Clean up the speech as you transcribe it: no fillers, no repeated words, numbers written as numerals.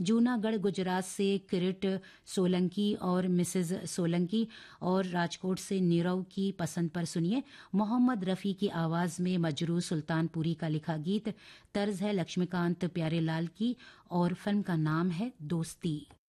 जूनागढ़ गुजरात से किरीट सोलंकी और मिसेज सोलंकी और राजकोट से नीरव की पसंद पर सुनिए मोहम्मद रफ़ी की आवाज़ में मजरू सुल्तानपुरी का लिखा गीत। तर्ज है लक्ष्मीकांत प्यारेलाल की और फिल्म का नाम है दोस्ती।